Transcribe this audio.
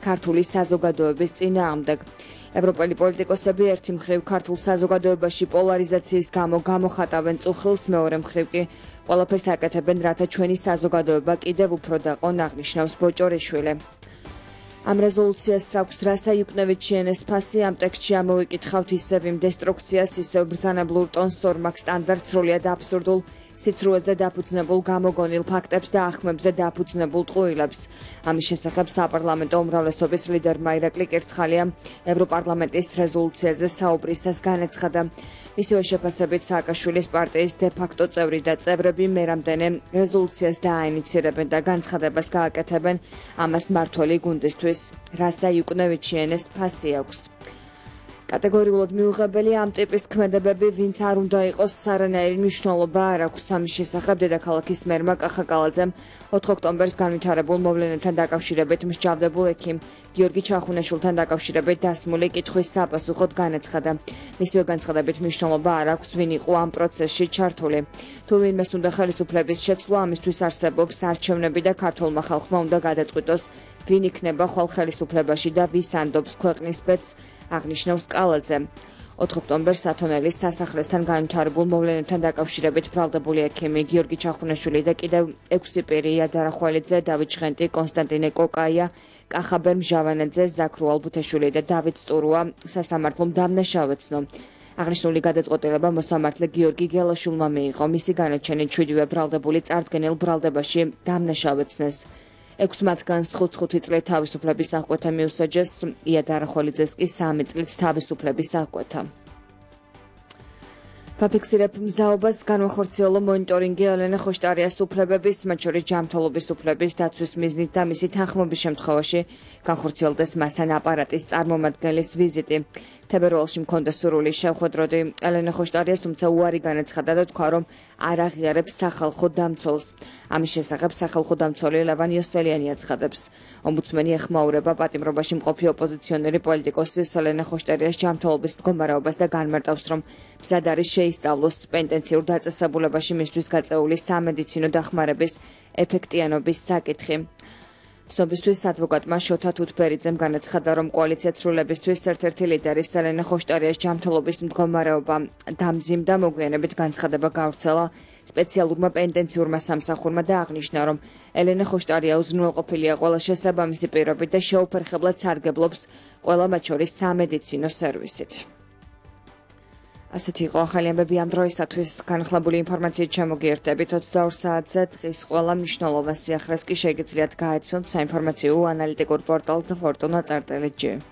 ქართული საზოგადოების წინააღმდეგ. ევროპელი პოლიტიკოსები ერთი მხრივ ქართულ საზოგადოებაში პოლარიზაციის გამო გამოხატავენ წუხილს, მეორე მხრივ კი ყველაფერს აკეთებენ, რათა ჩვენი საზოგადოება კიდევ უფრო დაყონ, აღნიშნავს ბოჭორიშვილი. Am rezoluțias აქვს რასა იუკნევიჩიანეს ფასი ამ ტექსტში ამოვიკითხავთ ისევ იმ დესტრუქციას, ისევ ბრძანებლურ ტონს, ორმაგ სტანდარტს, სრულიად აბსურდულ, სიცრუეზე დაფუძნებულ გამოგონილ ფაქტებს და ახმებზე დაფუძნებულ ტყუილებს. ამის შესახებ საპარლამენტო უმრავლესობის ლიდერმა ირაკლი კერცხალიამ ევროპარლამენტის რეზოლუციაზე საუბრისას განაცხადა. მისივე შეფასებით სააკაშვილის პარტიის დე-ფაქტო წევრი და წევრები მერამდენე რეზოლუციას დააინიცირებენ და განცხადებას გააკეთებენ ამას მმართველი გუნდისთვის. რასა იუკნევიჩიანეს ფასი აქვს. კატეგორიულად მიუღებელი ამ ტიპის ქმედებები, ვინც არ უნდა იყოს, არანაირი მნიშვნელობა არ აქვს. ამის შესახებ დედაქალაქის მერმა კახა კალაძემ 4 ოქტომბერს განვითარებულ მოვლენებთან დაკავშირებით მსჯავრდებულ ექიმ გიორგი ჩახუნაშვილთან დაკავშირებით დასმული კითხვის საპასუხოდ განაცხადა. მისივე განცხადებით მნიშვნელობა არ აქვს, ვინ იყო ამ პროცესში ჩართული. თუ ვინმეს უნდა ხელისუფლების შეცვლა, ამისთვის არსებობს არჩევნები და ქართულმა ხალხმა უნდა გადაწყვიტოს, ვინ იქნება ხვალ ხელისუფლებაში და ვის ანდობს ქვეყნის ბედს, აღნიშნავს კალაძე. 4 ოქტომბერს ათონელის სასახლესთან განვითარებულ მოვლენებთან დაკავშირებით ბრალდებული ექიმი გიორგი ჩახუნაშვილი და კიდევ 6 პირი იადარ ახვალიძე, დავით ჟღენტი, კონსტანტინე კოკაია, კახაბერ მჟავანაძე, ზაქრო ალბუთეშვილი და დავით სტურუა სასამართლომ დამნაშავეცნო. აღნიშნული გადაწყვეტილება მოსამართლე გიორგი გელაშვილმა მიიღო. მისი განაჩენით 7-ვე ბრალდებული წარდგენილ ბრალდებაში დამნაშავეცნეს. 6 მათგანს 5 წლით თავისუფლების აღკვეთა მიუსაჯეს, იადარ ახვალიძეს კი 3 წლით თავისუფლების აღკვეთა. Ფაფიქსირებ მზაობას განვახორციელო მონიტორინგი ელენე ხოშტარიას უფლებების, მათ შორის ჯანმრთელობის უფლების დაცვის მიზნით და მისი თანხმობის შემთხვევაში განხორციელდეს მასთან აპარატის წარმომადგენლის ვიზიტი. თებერვალში მქონდა სურვილი შევხვედროდი ელენე ხოშტარიას, თუმცა უარი განაცხადა და თქვა, რომ არ აღიარებს სახალხო დამცველს. ამის შესახებ სახალხო დამცველი ლევან იოსელიანი აცხადებს. ომბუდსმენი ეხმაურება პატიმრობაში მყოფი ოპოზიციონერი პოლიტიკოსის ელენე ხოშტარიას ჯანმრთელობის მდგომარეობას და განმარტავს, რომ მზად არის შეისწავლოს პენტენციურ დაწესებულებაში მისთვის გაწეული სამედიცინო დახმარების ეფექტიანობის საკითხი. ცნობისთვის ადვოკატმა შოთა თუთბერიძემ განაცხადა, რომ კოალიცია ცვლილებისთვის ერთ-ერთი ლიდერის ელენე ხოშტარიას ჯანმრთელობის მდგომარეობა დამძიმდა, მოგვიანებით განცხადება გავრცელა სპეციალურმა პენტენციურმა სამსახურმა და აღნიშნა, რომ ელენე ხოშტარია უზრუნველყოფილია ყველა შესაბამისი პირობით და შეუფერხებლად სარგებლობს ყველა მათ შორის სამედიცინო სერვისით. ასეთი იყო ახალი ამბები ამ დროისათვის. განხლებული ინფორმაციით ჩამოგიერთდებით 22 საათზე. დღის ყველა მნიშვნელოვან სიახლეს კი შეგიძლიათ გაეცნოთ საინფორმაციო ანალიტიკურ პორტალზე fortuna.rt.